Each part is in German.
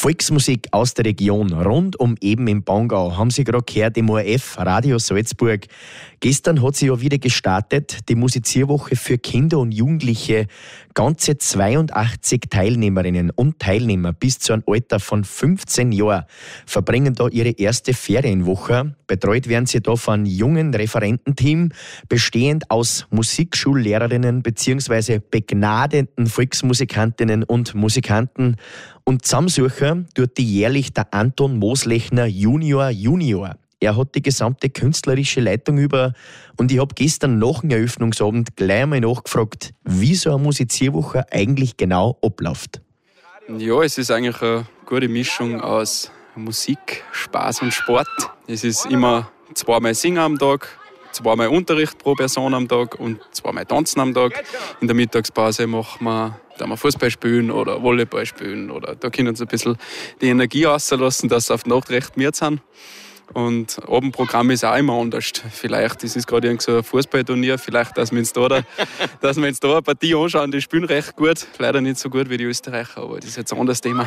Volksmusik aus der Region, rund um eben im Bongau, haben Sie gerade gehört im ORF Radio Salzburg. Gestern hat sie ja wieder gestartet, die Musizierwoche für Kinder und Jugendliche. Ganze 82 Teilnehmerinnen und Teilnehmer bis zu einem Alter von 15 Jahren verbringen da ihre erste Ferienwoche. Betreut werden sie da von einem jungen Referententeam, bestehend aus Musikschullehrerinnen bzw. begnadeten Volksmusikantinnen und Musikanten. Und zusammensuchen tut die jährlich der Anton Moslechner Junior. Er hat die gesamte künstlerische Leitung über und ich habe gestern nach dem Eröffnungsabend gleich einmal nachgefragt, wie so eine Musizierwoche eigentlich genau abläuft. Ja, es ist eigentlich eine gute Mischung aus Musik, Spaß und Sport. Es ist immer 2-mal Singen am Tag, 2-mal Unterricht pro Person am Tag und 2-mal Tanzen am Tag. In der Mittagspause machen wir Fußball spielen oder Volleyball spielen. Oder da können sie ein bisschen die Energie rauslassen, dass sie auf die Nacht recht müde sind. Und Abendprogramm ist auch immer anders. Vielleicht ist es gerade irgend so ein Fußballturnier, vielleicht, dass wir uns da eine Partie anschauen, die spielen recht gut. Leider nicht so gut wie die Österreicher, aber das ist jetzt ein anderes Thema.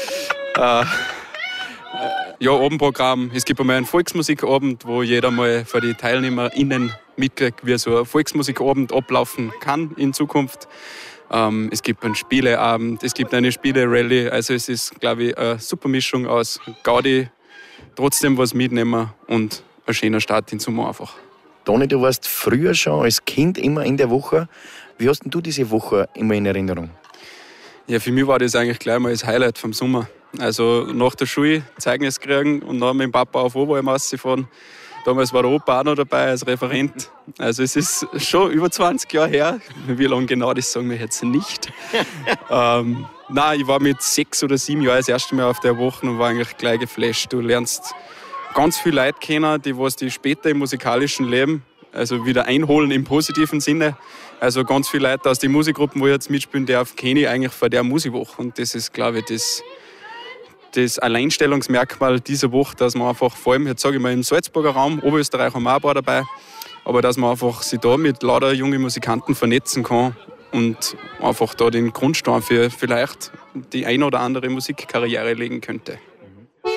Ja, Abendprogramm. Es gibt einmal einen Volksmusikabend, wo jeder mal für die TeilnehmerInnen mitkriegt, wie so ein Volksmusikabend ablaufen kann in Zukunft. Es gibt einen Spieleabend, es gibt eine Spiele-Rallye. Also es ist, glaube ich, eine super Mischung aus Gaudi, trotzdem was mitnehmen und ein schöner Start in den Sommer einfach. Toni, du warst früher schon als Kind immer in der Woche. Wie hast denn du diese Woche immer in Erinnerung? Ja, für mich war das eigentlich gleich mal das Highlight vom Sommer. Also nach der Schule Zeugnis kriegen und dann mit dem Papa auf Oberalm rausfahren. Damals war der Opa auch noch dabei als Referent. Also es ist schon über 20 Jahre her. Wie lange genau, das sagen wir jetzt nicht. Nein, ich war mit 6 oder 7 Jahren das erste Mal auf der Woche und war eigentlich gleich geflasht. Du lernst ganz viele Leute kennen, die später im musikalischen Leben also wieder einholen im positiven Sinne. Also ganz viele Leute aus den Musikgruppen, wo ich jetzt mitspielen darf, kenne ich eigentlich von der Musikwoche. Und das ist, glaube ich, das Alleinstellungsmerkmal dieser Woche, dass man einfach, vor allem, jetzt sage ich mal, im Salzburger Raum, Oberösterreich haben wir auch ein paar dabei, aber dass man einfach sich da mit lauter jungen Musikanten vernetzen kann und einfach da den Grundstein für vielleicht die ein oder andere Musikkarriere legen könnte.